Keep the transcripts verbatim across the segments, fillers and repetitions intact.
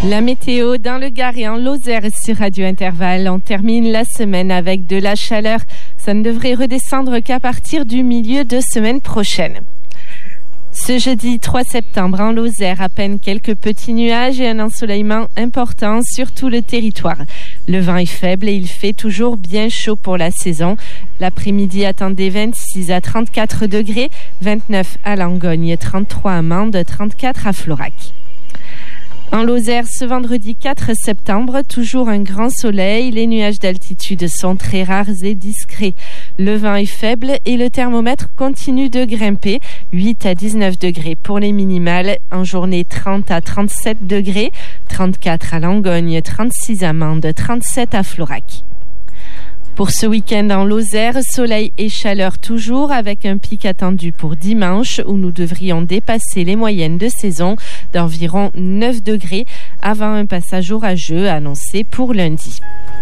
La météo dans le Gard et en Lozère sur Radio Intervalle. On termine la semaine avec de la chaleur. Ça ne devrait redescendre qu'à partir du milieu de semaine prochaine. Ce jeudi trois septembre en Lozère, à peine quelques petits nuages et un ensoleillement important sur tout le territoire. Le vent est faible et il fait toujours bien chaud pour la saison. L'après-midi attendez vingt-six à trente-quatre degrés, vingt-neuf à Langogne, trente-trois à Mende, trente-quatre à Florac. En Lozère, ce vendredi quatre septembre, toujours un grand soleil. Les nuages d'altitude sont très rares et discrets. Le vent est faible et le thermomètre continue de grimper. huit à dix-neuf degrés pour les minimales. En journée, trente à trente-sept degrés. trente-quatre à Langogne, trente-six à Mende, trente-sept à Florac. Pour ce week-end en Lozère, soleil et chaleur toujours avec un pic attendu pour dimanche où nous devrions dépasser les moyennes de saison d'environ neuf degrés avant un passage orageux annoncé pour lundi.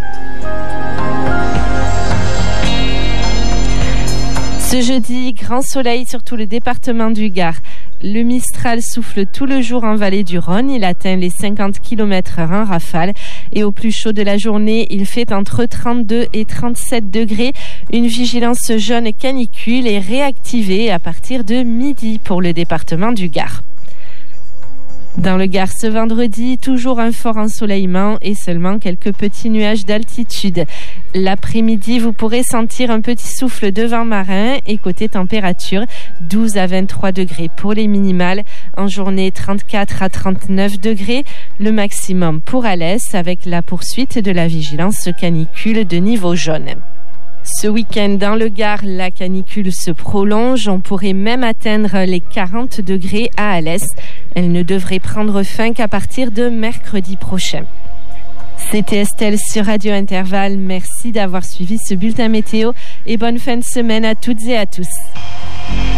Ce jeudi, grand soleil sur tout le département du Gard. Le Mistral souffle tout le jour en vallée du Rhône. Il atteint les cinquante kilomètres heure en rafale. Et au plus chaud de la journée, il fait entre trente-deux et trente-sept degrés. Une vigilance jaune canicule est réactivée à partir de midi pour le département du Gard. Dans le Gard ce vendredi, toujours un fort ensoleillement et seulement quelques petits nuages d'altitude. L'après-midi, vous pourrez sentir un petit souffle de vent marin et côté température, douze à vingt-trois degrés pour les minimales. En journée, trente-quatre à trente-neuf degrés, le maximum pour Alès avec la poursuite de la vigilance canicule de niveau jaune. Ce week-end dans le Gard, la canicule se prolonge. On pourrait même atteindre les quarante degrés à Alès. Elle ne devrait prendre fin qu'à partir de mercredi prochain. C'était Estelle sur Radio Intervalle. Merci d'avoir suivi ce bulletin météo et bonne fin de semaine à toutes et à tous.